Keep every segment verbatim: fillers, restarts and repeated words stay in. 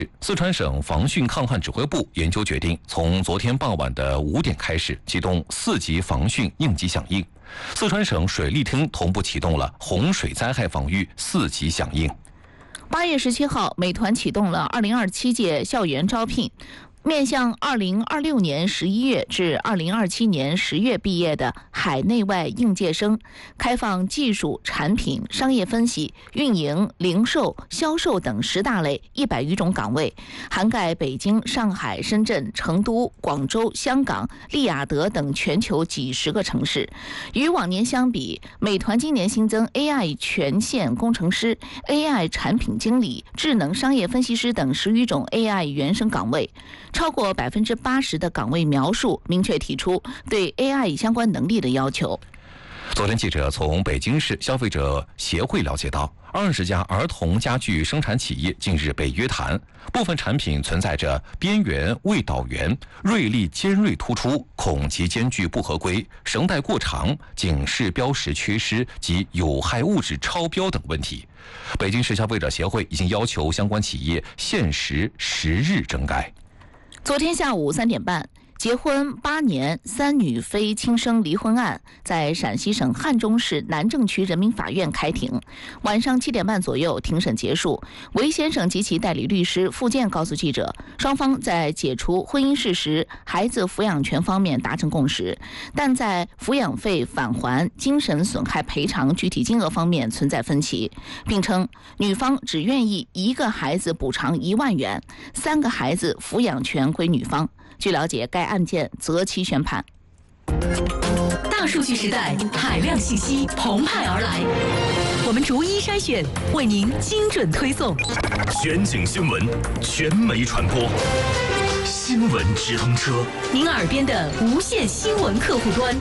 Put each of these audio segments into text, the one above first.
四川省防汛抗旱指挥部研究决定，从昨天傍晚的五点开始启动四级防汛应急响应。四川省水利厅同步启动了洪水灾害防御四级响应。 八月十七号，美团启动了二零二七届校园招聘。面向二零二六年十一月至二零二七年十月毕业的海内外应届生，开放技术、产品、商业分析、运营、零售、销售等十大类一百余种岗位，涵盖北京、上海、深圳、成都、广州、香港、利雅得等全球几十个城市。与往年相比，美团今年新增 A I 全线工程师、A I 产品经理、智能商业分析师等十余种 A I 原生岗位。超过百分之八十的岗位描述明确提出对 A I 相关能力的要求。 昨天，记者从北京市消费者协会了解到，二十家儿童家具生产企业近日被约谈，部分产品存在着边缘未导圆、锐利尖锐突出、孔及间距不合规、绳带过长、警示标识缺失及有害物质超标等问题。北京市消费者协会已经要求相关企业限时十日整改。 昨天下午三点半，结婚八年三女非亲生离婚案在陕西省汉中市南郑区人民法院开庭。晚上七点半左右，庭审结束。韦先生及其代理律师付健告诉记者，双方在解除婚姻事实、孩子抚养权方面达成共识，但在抚养费返还、精神损害赔偿具体金额方面存在分歧，并称女方只愿意一个孩子补偿一万元，三个孩子抚养权归女方。据了解，该案件择期宣判。 大数据时代，海量信息澎湃而来，我们逐一筛选，为您精准推送。 全景新闻，全媒传播，新闻直通车， 您耳边的无线新闻客户端。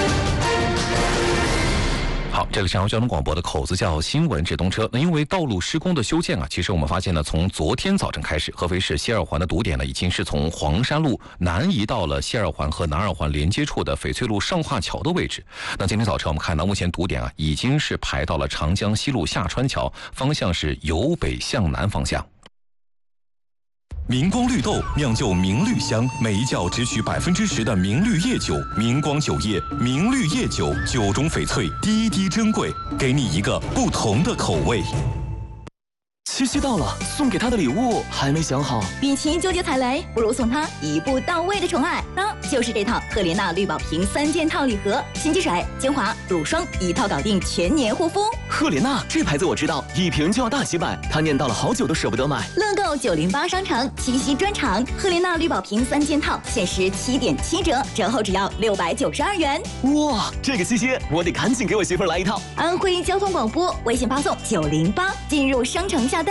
好，这里是上海交通广播的口子叫新闻直通车。那因为道路施工的修建啊，其实我们发现呢，从昨天早晨开始，合肥市西二环的堵点呢，已经是从黄山路南移到了西二环和南二环连接处的翡翠路上化桥的位置。那今天早晨我们看到，目前堵点啊，已经是排到了长江西路下川桥，方向是由北向南方向。 明光绿豆酿就明绿香，每一窖只取百分之十的明绿叶酒。明光酒业，明绿叶酒，酒中翡翠，滴滴珍贵，给你一个不同的口味。 七夕到了，送给他的礼物还没想好。 与其纠结踩雷，不如送他一步到位的宠爱，那就是这套赫莲娜绿宝瓶三件套礼盒，洗洁水、精华、乳霜一套搞定全年护肤。 赫莲娜这牌子我知道，一瓶就要大几百，他念叨了好久都舍不得买。 乐购九零八商城七夕专场，赫莲娜绿宝瓶三件套限时七点七折，折后只要六百九十二元。 哇，这个七夕我得赶紧给我媳妇儿来一套。 安徽交通广播微信发送九零八进入商城下单。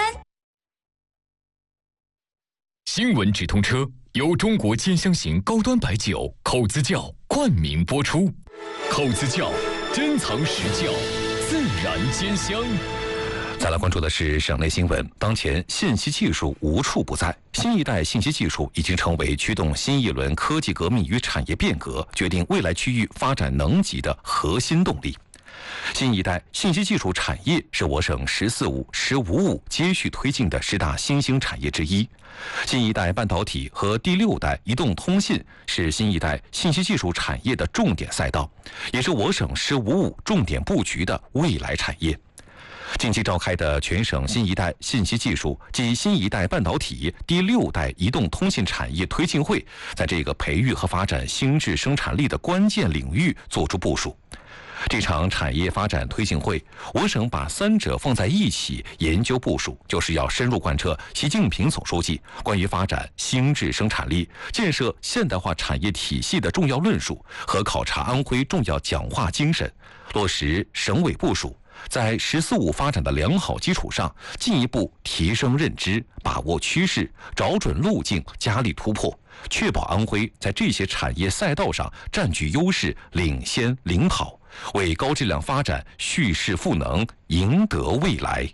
新闻直通车由中国尖香型高端白酒口子窖冠名播出，口子窖珍藏实窖，自然尖香。 再来关注的是省内新闻。当前信息技术无处不在，新一代信息技术已经成为驱动新一轮科技革命与产业变革、决定未来区域发展能级的核心动力。新一代信息技术产业是我省“十四五”“十五五”接续推进的十大新兴产业之一。新一代半导体和第六代移动通信是新一代信息技术产业的重点赛道，也是我省“十五五”重点布局的未来产业。近期召开的全省新一代信息技术及新一代半导体、第六代移动通信产业推进会，在这个培育和发展新质生产力的关键领域作出部署。这场产业发展推进会，我省把三者放在一起研究部署，就是要深入贯彻习近平总书记关于发展新质生产力、建设现代化产业体系的重要论述和考察安徽重要讲话精神，落实省委部署，在“十四五”发展的良好基础上，进一步提升认知，把握趋势，找准路径，加力突破，确保安徽在这些产业赛道上占据优势，领先领跑，为高质量发展蓄势赋能，赢得未来。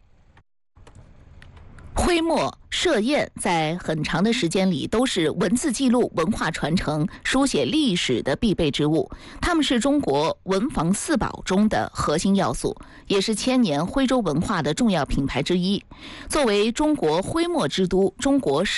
徽墨、设砚在很长的时间里都是文字记录、文化传承、书写历史的必备之物，它们是中国文房四宝中的核心要素，也是千年徽州文化的重要品牌之一。作为中国徽墨之都，中国